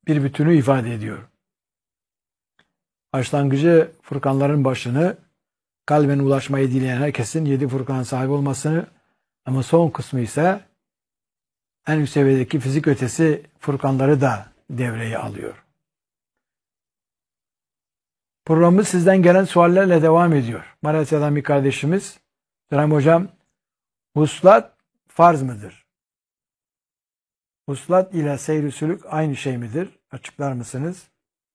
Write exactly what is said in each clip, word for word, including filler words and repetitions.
bir bütünü ifade ediyor. Başlangıcı Furkanların başını, kalben ulaşmayı dileyen herkesin yedi Furkan sahibi olmasını, ama son kısmı ise en üst seviyedeki fizik ötesi Furkanları da devreye alıyor. Programımız sizden gelen suallerle devam ediyor. Malatya'dan bir kardeşimiz, Selam hocam, vuslat farz mıdır? Vuslat ile seyr-i sülük aynı şey midir? Açıklar mısınız?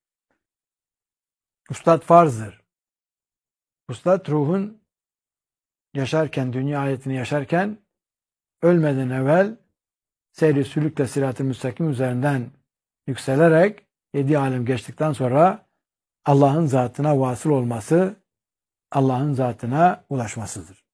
Vuslat farzdır. Vuslat ruhun yaşarken, dünya hayatını yaşarken ölmeden evvel seyr-i sülükle sırat-ı müstakim üzerinden yükselerek yedi alem geçtikten sonra Allah'ın zatına vasıl olması, Allah'ın zatına ulaşmasıdır.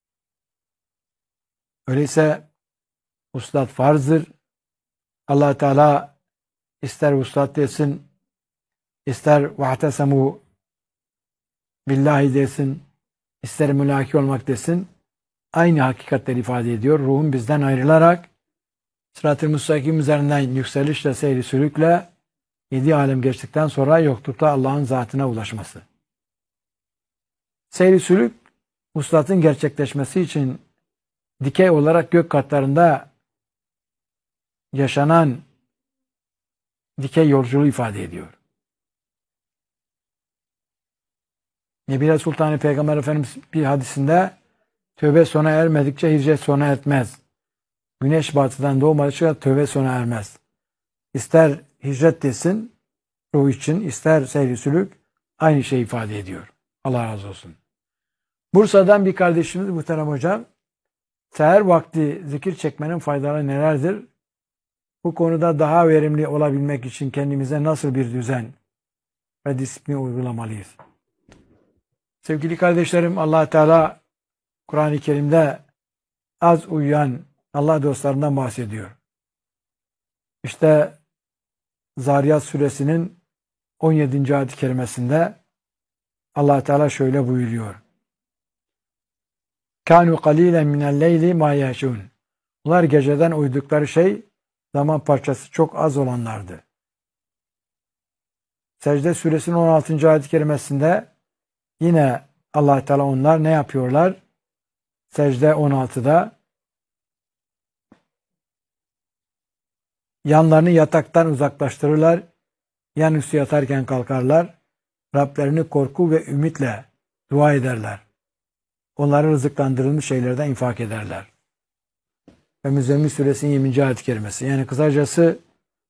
Öyleyse vuslat farzdır. Allah Teala ister vuslat desin, ister vahtesemu billahi desin, ister mülaki olmak desin, aynı hakikatleri ifade ediyor. Ruhun bizden ayrılarak sırat-ı müstakim üzerinden yükselişle, seyri sülükle yedi alem geçtikten sonra yoklukta Allah'ın zatına ulaşması. Seyri sülük, vuslatın gerçekleşmesi için dikey olarak gök katlarında yaşanan dikey yolculuğu ifade ediyor. Nebile Sultanı Peygamber Efendimiz bir hadisinde tövbe sona ermedikçe hicret sona ermez. Güneş batıdan doğmadıkça tövbe sona ermez. İster hicret desin ruh için, ister seyri sülük aynı şey ifade ediyor. Allah razı olsun. Bursa'dan bir kardeşimiz muhterem hocam, seher vakti zikir çekmenin faydaları nelerdir? Bu konuda daha verimli olabilmek için kendimize nasıl bir düzen ve disiplin uygulamalıyız? Sevgili kardeşlerim, Allah Teala Kur'an-ı Kerim'de az uyuyan Allah dostlarından bahsediyor. İşte Zariyat suresinin on yedinci ayet-i kerimesinde Allah Teala şöyle buyuruyor. Kanu qalilen minel leyli ma yahşun. Bunlar geceden uydukları şey zaman parçası çok az olanlardı. Secde suresinin on altıncı ayet-i kerimesinde yine Allah Teala onlar ne yapıyorlar? Secde on altıda yanlarını yataktan uzaklaştırırlar, yanüstü yatarken kalkarlar, Rablerini korku ve ümitle dua ederler. Onları rızıklandırılmış şeylerden infak ederler. Ve Müzzemmil suresinin yirminci ayet-i kerimesi. Yani kısacası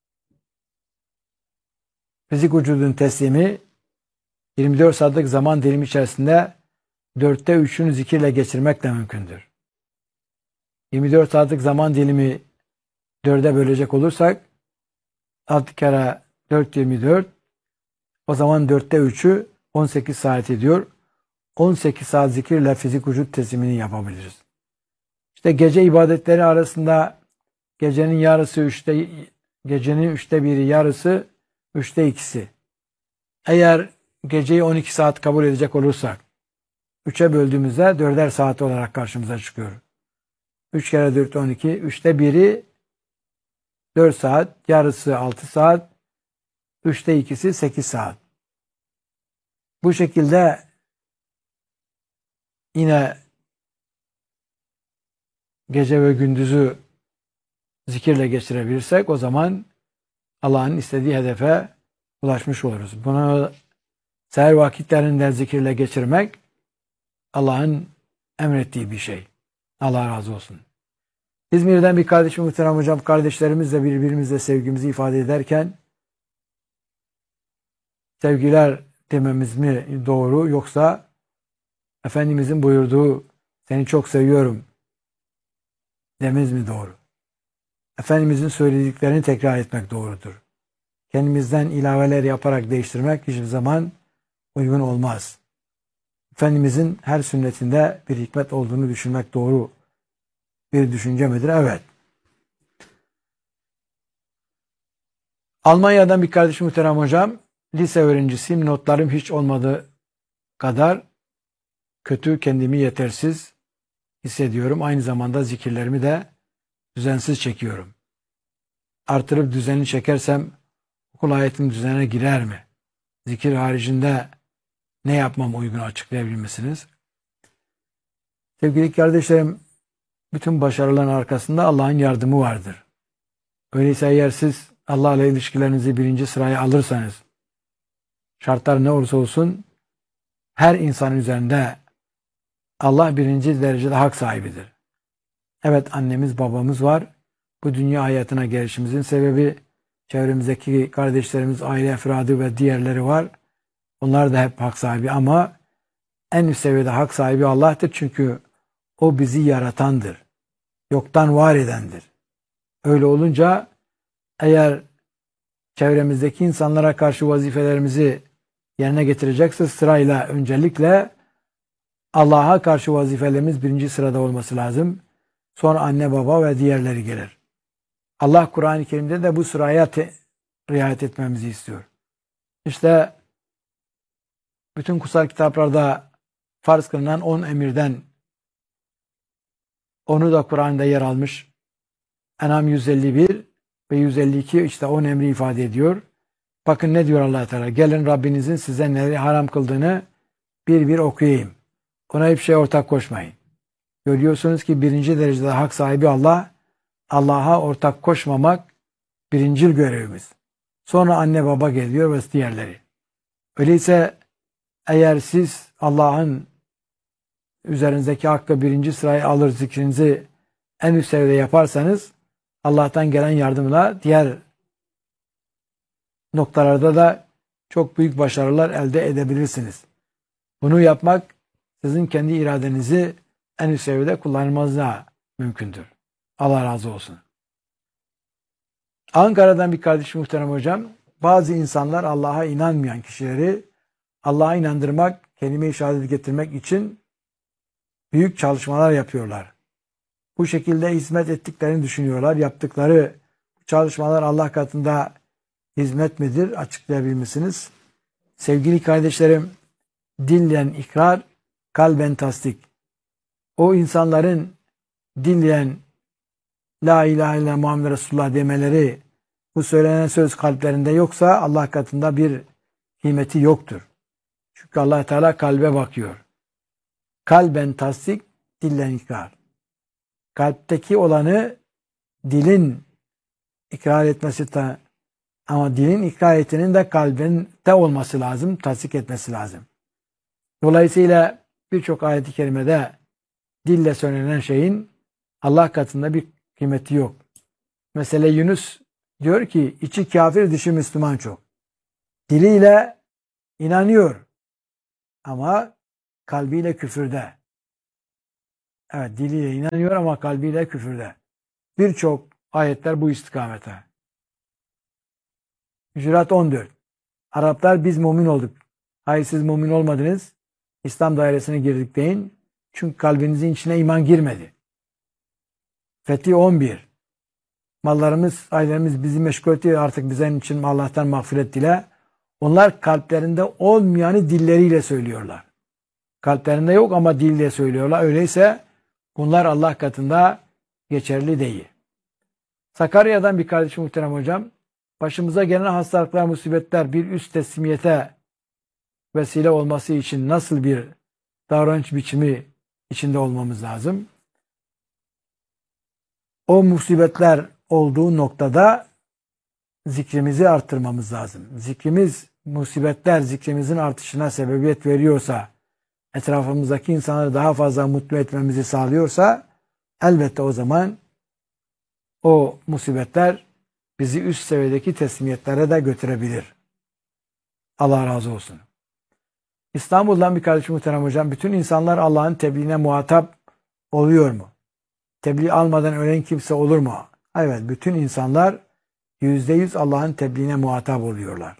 fizik vücudun teslimi yirmi dört saatlik zaman dilimi içerisinde dörtte üçünü zikirle geçirmekle mümkündür. yirmi dört saatlik zaman dilimi dörde bölecek olursak altı kere dört yirmi dört, o zaman dörtte üçü on sekiz saat ediyor. on sekiz saat zikirle fizik vücut teslimini yapabiliriz. İşte gece ibadetleri arasında gecenin yarısı üçte, gecenin üçte biri yarısı, üçte ikisi. Eğer geceyi on iki saat kabul edecek olursak, üçe böldüğümüzde dörder saat olarak karşımıza çıkıyor. üç kere dört on iki, üçte biri dört saat, yarısı altı saat, üçte ikisi sekiz saat. Bu şekilde yine gece ve gündüzü zikirle geçirebilirsek o zaman Allah'ın istediği hedefe ulaşmış oluruz. Bunu seher vakitlerinde zikirle geçirmek Allah'ın emrettiği bir şey. Allah razı olsun. İzmir'den bir kardeşim muhterem hocam, kardeşlerimizle birbirimizle sevgimizi ifade ederken sevgiler dememiz mi doğru, yoksa Efendimizin buyurduğu seni çok seviyorum dememiz mi doğru? Efendimizin söylediklerini tekrar etmek doğrudur. Kendimizden ilaveler yaparak değiştirmek hiçbir zaman uygun olmaz. Efendimizin her sünnetinde bir hikmet olduğunu düşünmek doğru bir düşünce midir? Evet. Almanya'dan bir kardeşim muhterem hocam, lise öğrencisiyim, notlarım hiç olmadığı kadar kötü, kendimi yetersiz hissediyorum. Aynı zamanda zikirlerimi de düzensiz çekiyorum. Artırıp düzenli çekersem kul hayatının düzenine girer mi? Zikir haricinde ne yapmam uygun açıklayabilir misiniz? Sevgili kardeşlerim, bütün başarıların arkasında Allah'ın yardımı vardır. Öyleyse eğer siz Allah ile ilişkilerinizi birinci sıraya alırsanız, şartlar ne olursa olsun, her insanın üzerinde Allah birinci derecede hak sahibidir. Evet, annemiz babamız var. Bu dünya hayatına gelişimizin sebebi, çevremizdeki kardeşlerimiz, aile efradı ve diğerleri var. Onlar da hep hak sahibi ama en üst seviyede hak sahibi Allah'tır. Çünkü O bizi yaratandır. Yoktan var edendir. Öyle olunca eğer çevremizdeki insanlara karşı vazifelerimizi yerine getireceksek sırayla öncelikle Allah'a karşı vazifelerimiz birinci sırada olması lazım. Sonra anne baba ve diğerleri gelir. Allah Kur'an-ı Kerim'de de bu sıraya te- riayet etmemizi istiyor. İşte bütün kutsal kitaplarda farz kılınan on emirden onu da Kur'an'da yer almış. En'am yüz elli bir ve yüz elli iki işte on emri ifade ediyor. Bakın ne diyor Allah Teala? Gelin Rabbinizin size neleri haram kıldığını bir bir okuyayım. Ona hiçbir şey ortak koşmayın. Görüyorsunuz ki birinci derecede hak sahibi Allah. Allah'a ortak koşmamak birincil görevimiz. Sonra anne baba geliyor ve diğerleri. Öyleyse eğer siz Allah'ın üzerinizdeki hakkı birinci sıraya alır, zikrinizi en üst seviyede yaparsanız Allah'tan gelen yardımla diğer noktalarda da çok büyük başarılar elde edebilirsiniz. Bunu yapmak sizin kendi iradenizi en üst seviyede kullanmanızla mümkündür. Allah razı olsun. Ankara'dan bir kardeşim muhterem hocam, bazı insanlar Allah'a inanmayan kişileri Allah'a inandırmak, kelime-i şehadet getirmek için büyük çalışmalar yapıyorlar. Bu şekilde hizmet ettiklerini düşünüyorlar. Yaptıkları çalışmalar Allah katında hizmet midir? Açıklayabilir misiniz? Sevgili kardeşlerim, dillen ikrar, kalben tasdik. O insanların dillen La ilahe illallah Muhammed Resulullah demeleri, bu söylenen söz kalplerinde yoksa Allah katında bir kıymeti yoktur. Çünkü Allah Teala kalbe bakıyor. Kalben tasdik, dillen ikrar. Kalpteki olanı dilin ikrar etmesi de, ama dilin ikrar etinin de kalbinde olması lazım, tasdik etmesi lazım. Dolayısıyla birçok ayet-i kerimede dille söylenen şeyin Allah katında bir kıymeti yok. Mesela Yunus diyor ki içi kafir dışı Müslüman çok. Diliyle inanıyor ama kalbiyle küfürde. Evet, diliyle inanıyor ama kalbiyle küfürde. Birçok ayetler bu istikamete. Hucurat on dört. Araplar biz mümin olduk. Hayır, siz mümin olmadınız. İslam dairesine girdik deyin. Çünkü kalbinizin içine iman girmedi. Fetih on bir. Mallarımız, ailelerimiz bizi meşgul ediyor. Artık bizim için Allah'tan mağfiret dile. Onlar kalplerinde olmayanı dilleriyle söylüyorlar. Kalplerinde yok ama dille söylüyorlar. Öyleyse bunlar Allah katında geçerli değil. Sakarya'dan bir kardeşim muhterem hocam, başımıza gelen hastalıklar, musibetler bir üst teslimiyete vesile olması için nasıl bir davranış biçimi içinde olmamız lazım? O musibetler olduğu noktada zikrimizi arttırmamız lazım. Zikrimiz, musibetler zikrimizin artışına sebebiyet veriyorsa, etrafımızdaki insanları daha fazla mutlu etmemizi sağlıyorsa, elbette o zaman o musibetler bizi üst seviyedeki teslimiyetlere de götürebilir. Allah razı olsun. İstanbul'dan bir kardeşim muhterem hocam, bütün insanlar Allah'ın tebliğine muhatap oluyor mu? Tebliğ almadan ölen kimse olur mu? Evet, bütün insanlar yüzde yüz Allah'ın tebliğine muhatap oluyorlar.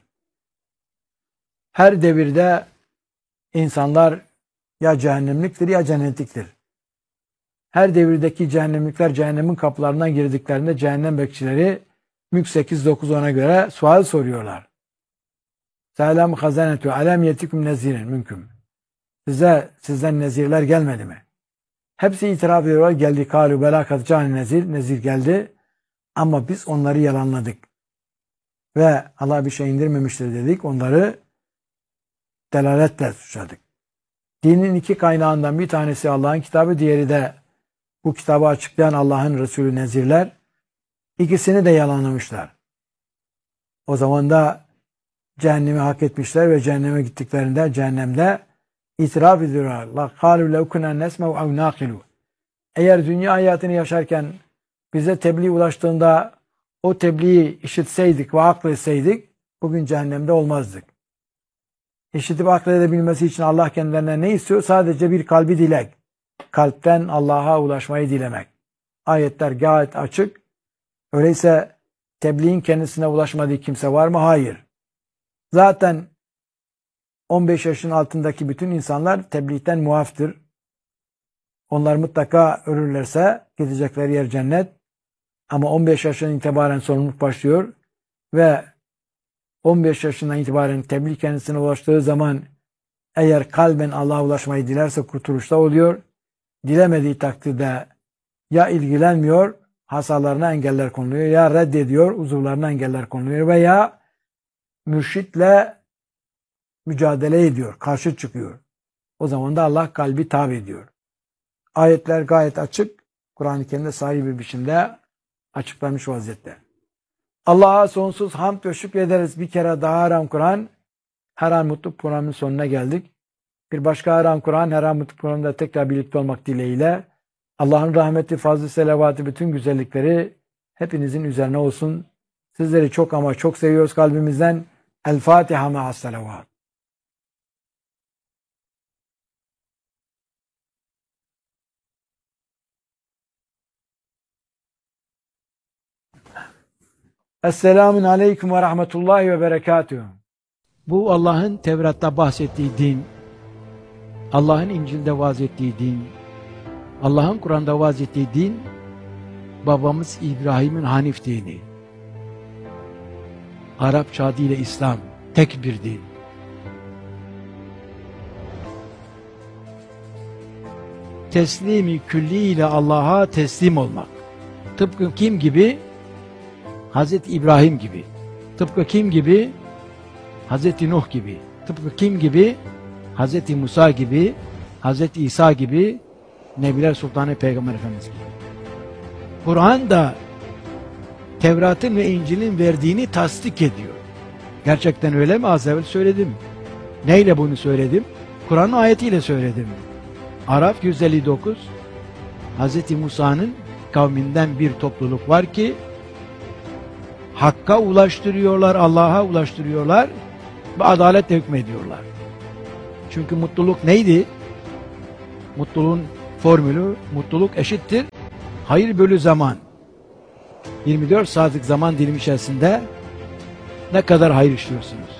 Her devirde insanlar ya cehennemliktir ya cennetliktir. Her devirdeki cehennemlikler cehennemin kapılarından girdiklerinde cehennem bekçileri Mülk sekiz dokuz ona göre sual soruyorlar. Selam hazanetu alem yetikum nezirin mümkün. Size sizden nezirler gelmedi mi? Hepsi itiraf ediyorlar. Geldi kalu belakat can nezir. Nezir geldi. Ama biz onları yalanladık. ve Allah bir şey indirmemiştir dedik. Onları delaletle suçladık. Dinin iki kaynağından bir tanesi Allah'ın kitabı, diğeri de bu kitabı açıklayan Allah'ın Resulü nezirler. İkisini de yalanlamışlar. O zaman da cehennemi hak etmişler ve cehenneme gittiklerinde cehennemde itiraf ediyorlar. La qalu lev kunna nesma'u ev naqilu. Eğer dünya hayatını yaşarken bize tebliğ ulaştığında o tebliği işitseydik ve akletseydik bugün cehennemde olmazdık. İşitip akledebilmesi için Allah kendilerine ne istiyor? Sadece bir kalbi dilek. Kalpten Allah'a ulaşmayı dilemek. Ayetler gayet açık. Öyleyse tebliğin kendisine ulaşmadığı kimse var mı? Hayır. Zaten on beş yaşın altındaki bütün insanlar tebliğden muaftır. Onlar mutlaka ölürlerse gidecekleri yer cennet. Ama on beş yaşından itibaren sorumluluk başlıyor ve on beş yaşından itibaren tebliğ kendisine ulaştığı zaman eğer kalben Allah'a ulaşmayı dilerse kurtuluşta oluyor. Dilemediği takdirde ya ilgilenmiyor, hasalarına engeller konuluyor, ya reddediyor, uzuvlarına engeller konuluyor veya mürşitle mücadele ediyor, karşı çıkıyor. O zaman da Allah kalbi tabi ediyor. Ayetler gayet açık. Kur'an-ı Kerim'de sahih bir biçimde açıklamış vaziyette. Allah'a sonsuz hamd ve şükrederiz. Bir kere daha haram Kur'an. Her an mutlu programın sonuna geldik. Bir başka haram Kur'an, her an mutlu programda tekrar birlikte olmak dileğiyle Allah'ın rahmeti, fazlı selavatı, bütün güzellikleri hepinizin üzerine olsun. Sizleri çok ama çok seviyoruz kalbimizden. El Fatiha ma'as selavat. Esselamun aleyküm ve rahmetullahi ve berekatühü. Bu Allah'ın Tevrat'ta bahsettiği din, Allah'ın İncil'de vaaz ettiği din, Allah'ın Kur'an'da vaaz ettiği din, babamız İbrahim'in Hanif dini. Arapça adıyla İslam, tek bir din. Teslimi külliyle Allah'a teslim olmak. Tıpkı kim gibi? Hazreti İbrahim gibi. Tıpkı kim gibi? Hazreti Nuh gibi. Tıpkı kim gibi? Hazreti Musa gibi, Hazreti İsa gibi, Nebiler Sultanı Peygamber Efendimiz gibi. Kur'an da Tevrat'ın ve İncil'in verdiğini tasdik ediyor. Gerçekten öyle mi? Az evvel söyledim. Neyle bunu söyledim? Kur'an ayetiyle söyledim. Araf yüz elli dokuz, Hazreti Musa'nın kavminden bir topluluk var ki Hakka ulaştırıyorlar, Allah'a ulaştırıyorlar ve adaletle hükmediyorlar. Çünkü mutluluk neydi? Mutluluğun formülü, mutluluk eşittir hayır bölü zaman. yirmi dört saatlik zaman dilimi içerisinde ne kadar hayır işliyorsunuz?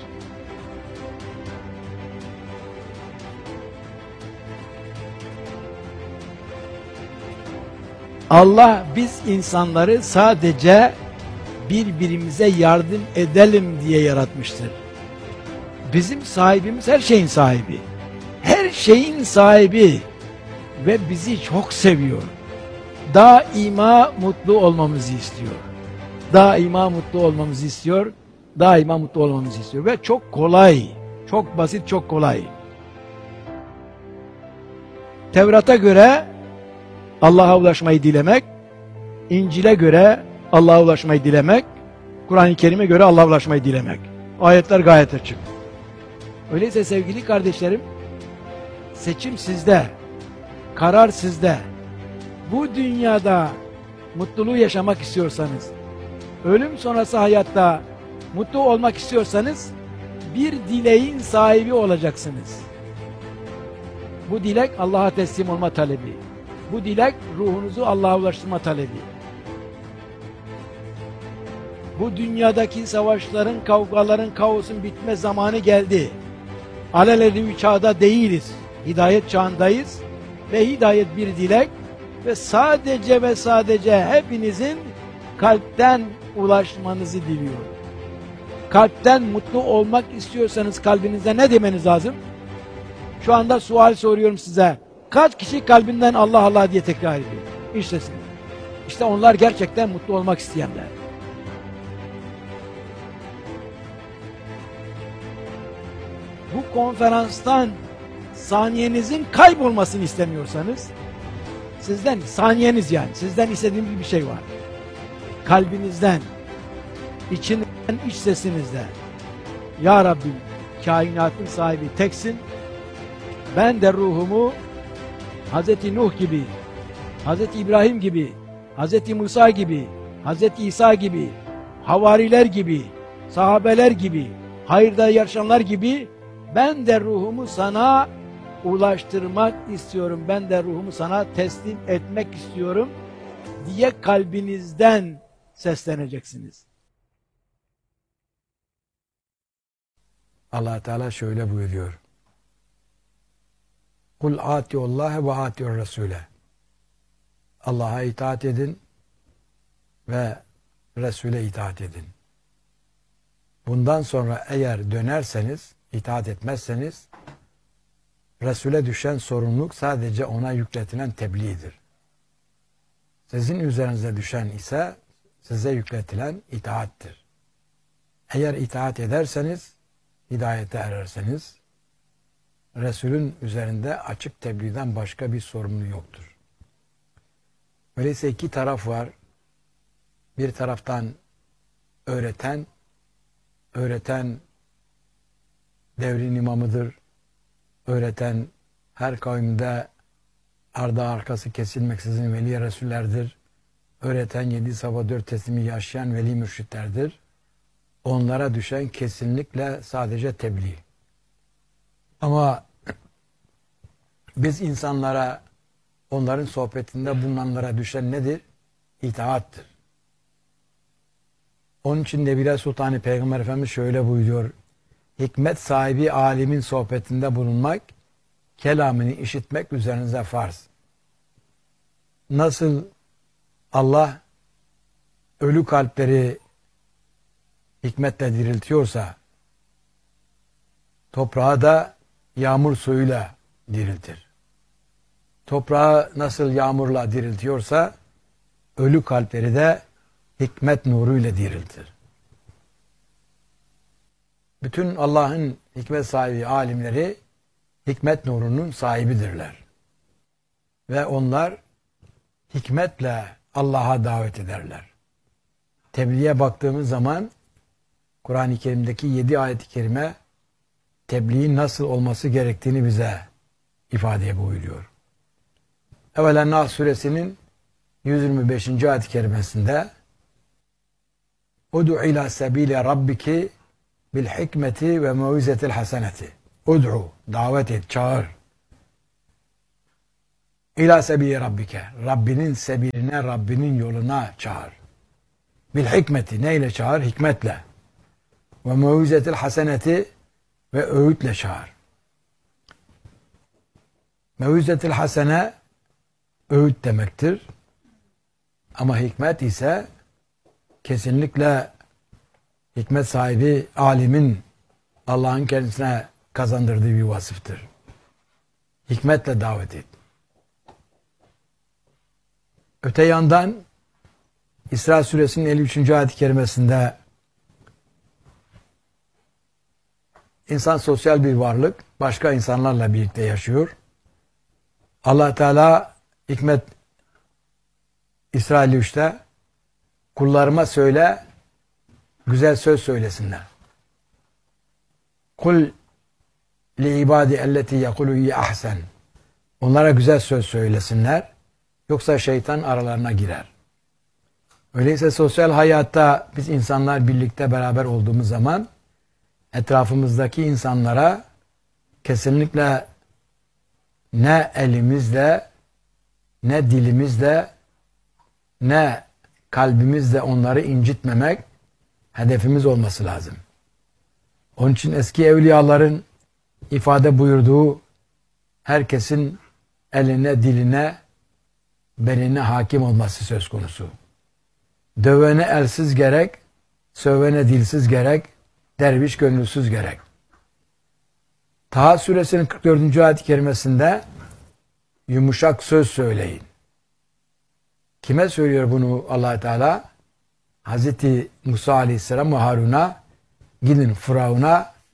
Allah biz insanları sadece birbirimize yardım edelim diye yaratmıştır. Bizim sahibimiz her şeyin sahibi. Her şeyin sahibi ve bizi çok seviyor. Daima mutlu olmamızı istiyor. Daima mutlu olmamızı istiyor. Daima mutlu olmamızı istiyor ve çok kolay. Çok basit, çok kolay. Tevrat'a göre Allah'a ulaşmayı dilemek, İncil'e göre Allah'a ulaşmayı dilemek, Kur'an-ı Kerim'e göre Allah'a ulaşmayı dilemek. Ayetler gayet açık. Öyleyse sevgili kardeşlerim, seçim sizde, karar sizde. Bu dünyada mutluluğu yaşamak istiyorsanız, ölüm sonrası hayatta mutlu olmak istiyorsanız, bir dileğin sahibi olacaksınız. Bu dilek Allah'a teslim olma talebi. Bu dilek ruhunuzu Allah'a ulaştırma talebi. Bu dünyadaki savaşların, kavgaların, kaosun bitme zamanı geldi. Alelade bir çağda değiliz. Hidayet çağındayız. Ve hidayet bir dilek. Ve sadece ve sadece hepinizin kalpten ulaşmanızı diliyorum. Kalpten mutlu olmak istiyorsanız kalbinizde ne demeniz lazım? Şu anda sual soruyorum size. Kaç kişi kalbinden Allah Allah diye tekrar ediyor? İşte, işte onlar gerçekten mutlu olmak isteyenler. bu konferanstan saniyenizin kaybolmasını istemiyorsanız, sizden, saniyeniz yani, sizden istediğim bir şey var. Kalbinizden, içinden, iç sesinizde, Ya Rabbi, kainatın sahibi teksin, ben de ruhumu Hazreti Nuh gibi, Hazreti İbrahim gibi, Hazreti Musa gibi, Hazreti İsa gibi, havariler gibi, sahabeler gibi, hayırda yarışanlar gibi, ben de ruhumu sana ulaştırmak istiyorum, ben de ruhumu sana teslim etmek istiyorum diye kalbinizden sesleneceksiniz. Allah Teala şöyle buyuruyor. Kul atiullahe ve atiur Resule. Allah'a itaat edin ve Resul'e itaat edin. Bundan sonra eğer dönerseniz, itaat etmezseniz, Resul'e düşen sorumluluk sadece ona yükletilen tebliğdir. Sizin üzerinize düşen ise size yükletilen itaattir. Eğer itaat ederseniz, hidayete ererseniz, Resul'ün üzerinde açık tebliğden başka bir sorumluluğu yoktur. Öyleyse iki taraf var. Bir taraftan öğreten, öğreten devrin imamıdır. Öğreten her kavimde ardı arkası kesilmeksizin veli Resullerdir. Öğreten yedi sabah dört teslimi yaşayan veli mürşitlerdir. Onlara düşen kesinlikle sadece tebliğ. Ama biz insanlara, onların sohbetinde bulunanlara düşen nedir? İtaattır. Onun için Nebile Sultanı Peygamber Efendimiz şöyle buyuruyor. Hikmet sahibi alimin sohbetinde bulunmak, kelamını işitmek üzerinize farz. Nasıl Allah ölü kalpleri hikmetle diriltiyorsa, toprağı da yağmur suyuyla diriltir. Toprağı nasıl yağmurla diriltiyorsa, ölü kalpleri de hikmet nuruyla diriltir. Bütün Allah'ın hikmet sahibi alimleri hikmet nurunun sahibidirler. Ve onlar hikmetle Allah'a davet ederler. Tebliğe baktığımız zaman Kur'an-ı Kerim'deki yedi ayet-i kerime tebliğin nasıl olması gerektiğini bize ifade buyuruyor. Evvela Nahl suresinin yüz yirmi beşinci ayet-i kerimesinde Ud'u ila sebile rabbiki bil hikmeti ve mev'izetil haseneti. Ud'u, davet et, çağır. İla sebile rabbike, Rabbinin sebiline, Rabbinin yoluna çağır. Bil hikmeti, neyle çağır? Hikmetle. Ve mev'izetil haseneti, ve öğütle çağır. Mev'izetil hasene öğüt demektir. Ama hikmet ise kesinlikle hikmet sahibi alimin Allah'ın kendisine kazandırdığı bir vasıftır. Hikmetle davet et. Öte yandan İsra suresinin elli üçüncü ayet-i kerimesinde insan sosyal bir varlık, başka insanlarla birlikte yaşıyor. Allah Teala hikmet İsra elli üçte kullarıma söyle, güzel söz söylesinler. Kul li ibadi elleti yekulu iyi ahsen. Onlara güzel söz söylesinler. Yoksa şeytan aralarına girer. Öyleyse sosyal hayatta biz insanlar birlikte beraber olduğumuz zaman etrafımızdaki insanlara kesinlikle ne elimizle, ne dilimizle, ne kalbimizle onları incitmemek hedefimiz olması lazım. Onun için eski evliyaların ifade buyurduğu herkesin eline, diline, beline hakim olması söz konusu. Dövene elsiz gerek, sövene dilsiz gerek, derviş gönülsüz gerek. Taha suresinin kırk dördüncü ayet-i kerimesinde yumuşak söz söyleyin. Kime söylüyor bunu Allah Teala? Hazreti Musa Aleyhisselam ve Harun'a gidin Firavun'a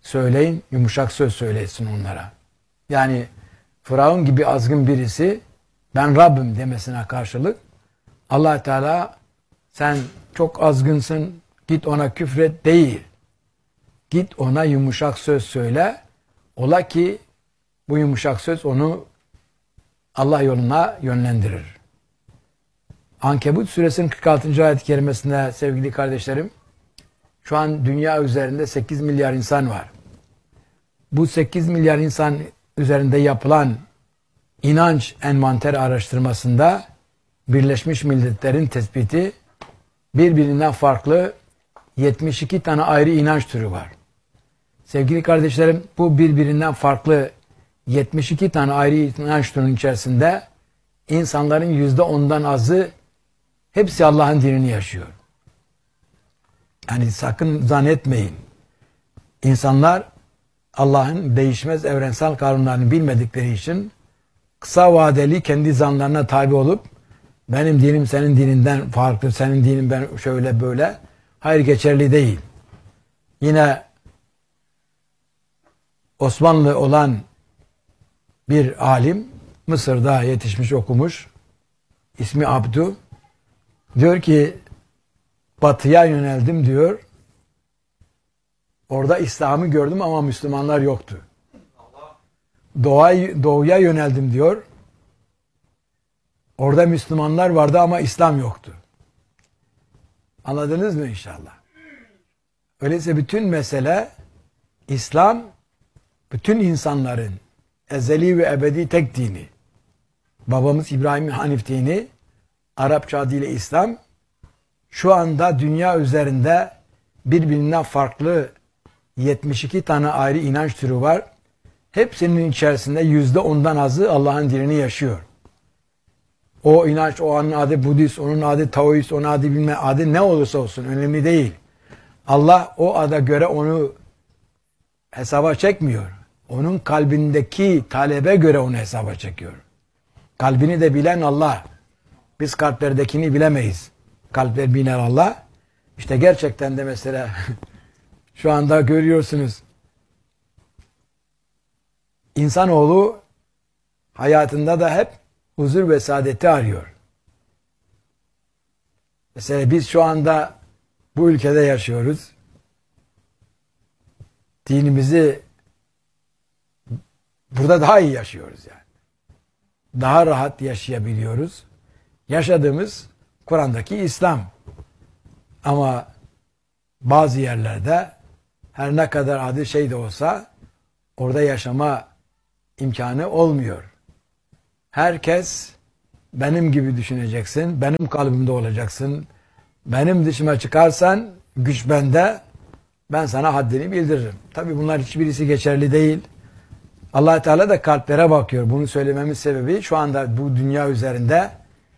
söyleyin, yumuşak söz söylesin onlara. Yani Firavun gibi azgın birisi ben Rabbim demesine karşılık Allah Teala sen çok azgınsın, git ona küfret değil. Git ona yumuşak söz söyle. Ola ki bu yumuşak söz onu Allah yoluna yönlendirir. Ankebut suresinin kırk altıncı ayet-i kerimesinde sevgili kardeşlerim, şu an dünya üzerinde sekiz milyar insan var. Bu sekiz milyar insan üzerinde yapılan inanç envanter araştırmasında Birleşmiş Milletler'in tespiti birbirinden farklı yetmiş iki tane ayrı inanç türü var. Sevgili kardeşlerim, bu birbirinden farklı yetmiş iki tane ayrı inanç türünün içerisinde insanların yüzde ondan azı hepsi Allah'ın dinini yaşıyor. Yani sakın zannetmeyin. İnsanlar Allah'ın değişmez evrensel kanunlarını bilmedikleri için kısa vadeli kendi zanlarına tabi olup benim dinim senin dininden farklı, senin dinin ben şöyle böyle. Hayır, geçerli değil. Yine Osmanlı olan bir alim, Mısır'da yetişmiş, okumuş, ismi Abdu, diyor ki batıya yöneldim diyor. Orada İslam'ı gördüm ama Müslümanlar yoktu. Doğuya, doğuya yöneldim diyor. Orada Müslümanlar vardı ama İslam yoktu. Anladınız mı inşallah? Öyleyse bütün mesele İslam, bütün insanların ezeli ve ebedi tek dini. Babamız İbrahim Hanif dini, Arapça adıyla İslam, şu anda dünya üzerinde birbirinden farklı yetmiş iki tane ayrı inanç türü var. Hepsinin içerisinde yüzde ondan azı Allah'ın dinini yaşıyor. O inanç, o onun adı Budist, onun adı Taoist, onun adı bilme adı ne olursa olsun önemli değil. Allah o ada göre onu hesaba çekmiyor. Onun kalbindeki talebe göre onu hesaba çekiyor. Kalbini de bilen Allah. Biz kalplerdekini bilemeyiz. Kalpler bilen Allah. İşte gerçekten de mesela şu anda görüyorsunuz. İnsanoğlu hayatında da hep huzur ve saadeti arıyor. Mesela biz şu anda bu ülkede yaşıyoruz. Dinimizi burada daha iyi yaşıyoruz yani. Daha rahat yaşayabiliyoruz. Yaşadığımız Kur'an'daki İslam. Ama bazı yerlerde her ne kadar adı şey de olsa orada yaşama imkanı olmuyor. Herkes benim gibi düşüneceksin, benim kalbimde olacaksın. Benim dışıma çıkarsan güç bende, ben sana haddini bildiririm. Tabi bunlar hiçbirisi geçerli değil. Allah Teala da kalplere bakıyor. Bunu söylememin sebebi şu anda bu dünya üzerinde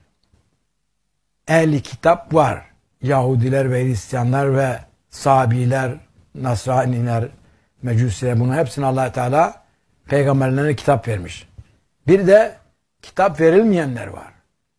ehli kitap var. Yahudiler ve Hristiyanlar ve Sabiler, Nasraniler, Mecusiler, bunu hepsine Allah Teala peygamberlerine kitap vermiş. Bir de kitap verilmeyenler var.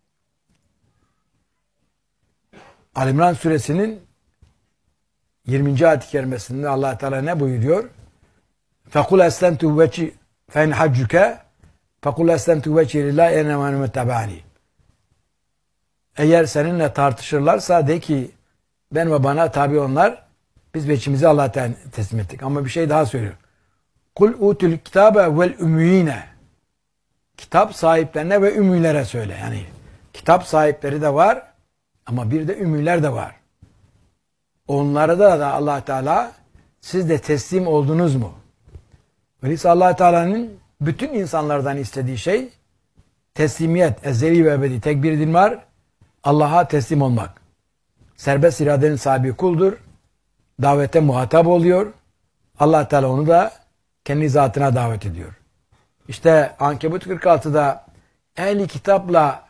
Ali İmran suresinin yirminci ayet-i kerimesinde Allah Teala ne buyuruyor? فَقُلْ أَسْلَمْتُ وَجْهِ فَاِنْ حَجُّكَ فَقُلْ أَسْلَمْتُ وَجْهِ لِلّٰهِ اَنَّمَا نُمَتَّبَعَنِي. Eğer seninle tartışırlarsa de ki ben ve bana tabi onlar, biz veçimizi Allah'a teslim ettik. Ama bir şey daha söylüyor. Kul utul kitabe vel ümmiyine. Kitap sahiplerine ve ümmilere söyle. Yani kitap sahipleri de var ama bir de ümmiler de var. Onlara da, da Allah Teala siz de teslim oldunuz mu? Öyleyse Allah Teala'nın bütün insanlardan istediği şey teslimiyet, ezeli ve ebedi tek bir din var. Allah'a teslim olmak. Serbest iradenin sahibi kuldur. Davete muhatap oluyor. Allah Teala onu da kendi zatına davet ediyor. İşte Ankebut kırk altıda ehli kitapla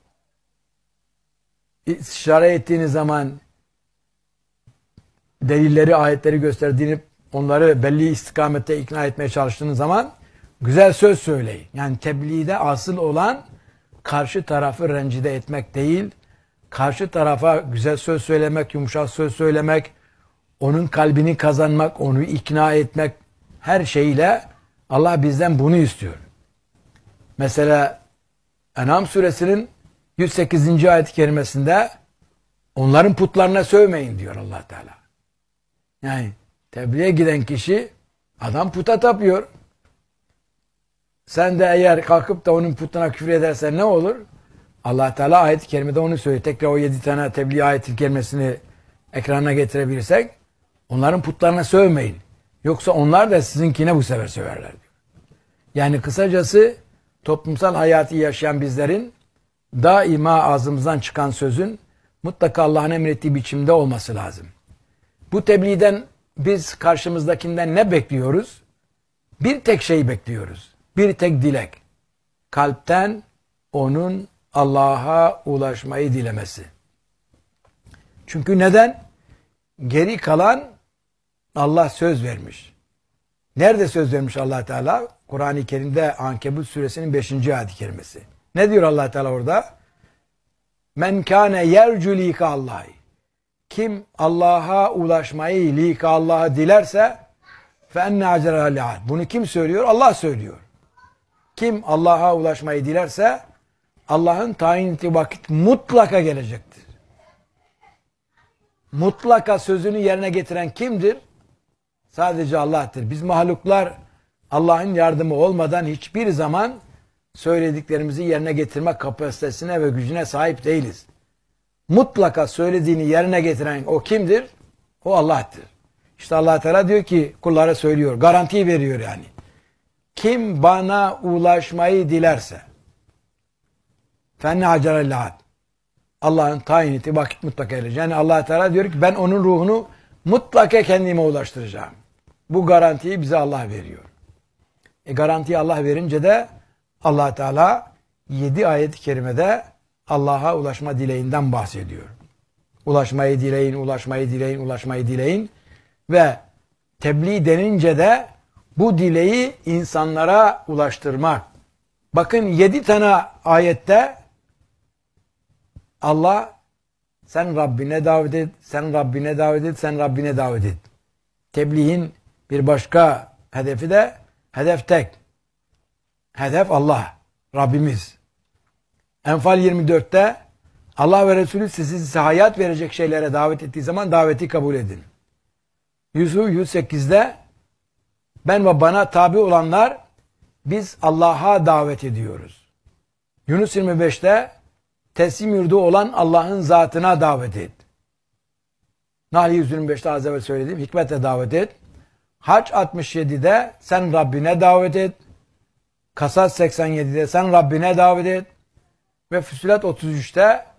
istişare ettiğiniz zaman delilleri, ayetleri gösterdiğini, onları belli istikamette ikna etmeye çalıştığınız zaman güzel söz söyleyin. Yani tebliğde asıl olan karşı tarafı rencide etmek değil, karşı tarafa güzel söz söylemek, yumuşak söz söylemek, onun kalbini kazanmak, onu ikna etmek, her şeyle Allah bizden bunu istiyor. Mesela En'am suresinin yüz sekizinci ayet-i kerimesinde onların putlarına sövmeyin diyor Allah Teala. Yani tebliğe giden kişi adam puta tapıyor. Sen de eğer kalkıp da onun putuna küfür edersen ne olur? Allah Teala ayet-i kerimede onu söylüyor. Tekrar o yedi tane tebliğ ayet-i kerimesini ekrana getirebilirsek onların putlarına sövmeyin. Yoksa onlar da sizinkine bu sefer söverler diyor. Yani kısacası toplumsal hayatı yaşayan bizlerin daima ağzımızdan çıkan sözün mutlaka Allah'ın emrettiği biçimde olması lazım. Bu tebliğden biz karşımızdakinden ne bekliyoruz? Bir tek şey bekliyoruz. Bir tek dilek. Kalpten onun Allah'a ulaşmayı dilemesi. Çünkü neden? Geri kalan Allah söz vermiş. Nerede söz vermiş Allah Teala? Kur'an-ı Kerim'de Ankebut suresinin beşinci ayet-i kerimesi. Ne diyor Allah Teala orada? Men kâne yercu lika Allahi. Kim Allah'a ulaşmayı, lika Allah'a dilerse fe enne acere li'ad. Bunu kim söylüyor? Allah söylüyor. Kim Allah'a ulaşmayı dilerse Allah'ın tayin ettiği vakit mutlaka gelecektir. Mutlaka sözünü yerine getiren kimdir? Sadece Allah'tır. Biz mahluklar Allah'ın yardımı olmadan hiçbir zaman söylediklerimizi yerine getirme kapasitesine ve gücüne sahip değiliz. Mutlaka söylediğini yerine getiren o kimdir? O Allah'tır. İşte Allah Teala diyor ki kullara söylüyor, garanti veriyor yani. Kim bana ulaşmayı dilerse fenne acerellâd. Allah'ın tayin ettiği vakit mutlaka gelecek. Yani Allah Teala diyor ki ben onun ruhunu mutlaka kendime ulaştıracağım. Bu garantiyi bize Allah veriyor. E garantiyi Allah verince de Allah Teala yedi ayet-i kerimede Allah'a ulaşma dileğinden bahsediyor. Ulaşmayı dileyin, ulaşmayı dileyin, ulaşmayı dileyin ve tebliğ denince de bu dileği insanlara ulaştırmak. Bakın yedi tane ayette Allah sen Rabbine davet et, sen Rabbine davet et, sen Rabbine davet et. Tebliğin bir başka hedefi de hedef tek. Hedef Allah, Rabbimiz. Enfal yirmi dörtte Allah ve Resulü sizi size hayat verecek şeylere davet ettiği zaman daveti kabul edin. Yusuf yüz sekizde ben ve bana tabi olanlar biz Allah'a davet ediyoruz. Yunus yirmi beşte teslim yurdu olan Allah'ın zatına davet et. Nahl yüz yirmi beşte az evvel söylediğim hikmete davet et. Hac altmış yedide sen Rabbine davet et. Kasas seksen yedide sen Rabbine davet et. Ve Füsilet otuz üçte